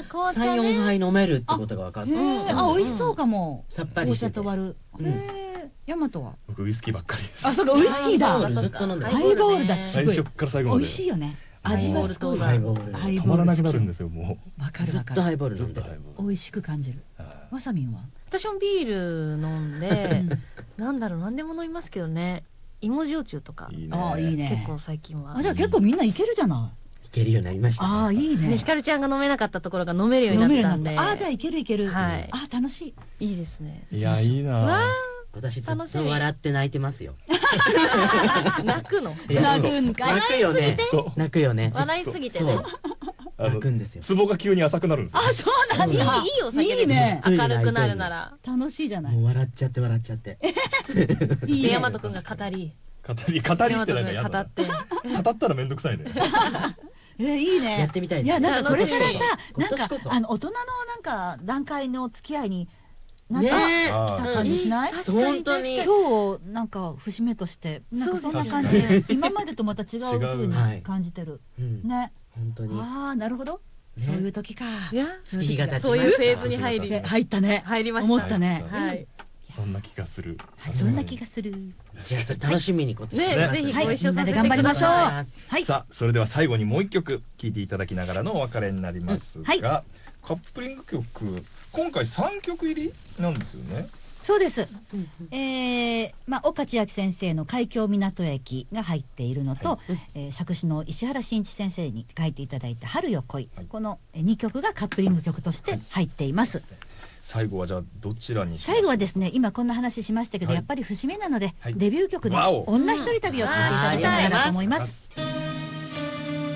紅茶 3、4 ね。 杯飲めるってことが分かって。 あ、美味しそうかも。 さっぱりしてて。 紅茶と割る。ヤマトは。 僕ウイスキーばっかりです。 あ、そうか、ウイスキーだ。 ずっと飲んでる。 ハイボールだし。 最初から最後まで美味しいよね。味がすごい。 ハイボール。 止まらなくなるんですよ、もう。わかるずっとハイボール飲んでる。 美味しく感じる。わさみんは。 私もビール飲んで、なんだろう、何でも飲みますけどね。芋焼酎とか。 ああ、いいね。 結構最近は。 じゃあ結構みんないけるじゃない。 いけるようになりました。 ああ、いいね。 ひかるちゃんが飲めなかったところが飲めるようになったんで。 ああ、じゃあいけるいける。 はい。 あ、楽しい。いいですね。 いや、いいな。 私ずっと笑って泣いてますよ。 泣くの？ 泣くんかい。 泣くよね。泣くよね。 笑いすぎてね。 泣くんですよ。 ツボが急に浅くなるんですよ。 あ、そうなんだ。 いいお酒ですね。明るくなるなら。 楽しいじゃない。 もう笑っちゃって笑っちゃって。 で、大和くんが語りってなんかやだ。語ったらめんどくさいね。 いいね。 やってみたいです。 いや、なんかこれからさ、なんか大人のなんか段階の付き合いになんか来た感じしない？ 本当に今日なんか節目としてなんかそんな感じで今までとまた違う風に感じてるね。 本当に。 ああ、なるほど。そういう時か。 月日が経ちました。 そういうフェーズに入ったね。 入りました。 思ったね。 はい。 そんな気がする。 そんな気がする。 じゃあそれ楽しみに今年ね、ぜひご一緒させて頑張りましょう。はい。さあ、それでは最後にもう一曲聴いていただきながらのお別れになりますが、カップリング曲今回3曲入りなんですよね。 そうです。岡千秋先生の海峡港駅が入っているのと、作詞の石原慎一先生に書いていただいた春よ来い、この2曲がカップリング曲として入っています。 最後はじゃあどちらに？ 最後はですね、今こんな話しましたけど、やっぱり節目なのでデビュー曲で女一人旅を聴いていただけたらなと思います。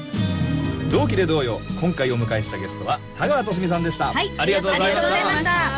同期で同様、今回お迎えしたゲストは田川寿美さんでした。 はい、 ありがとうございました。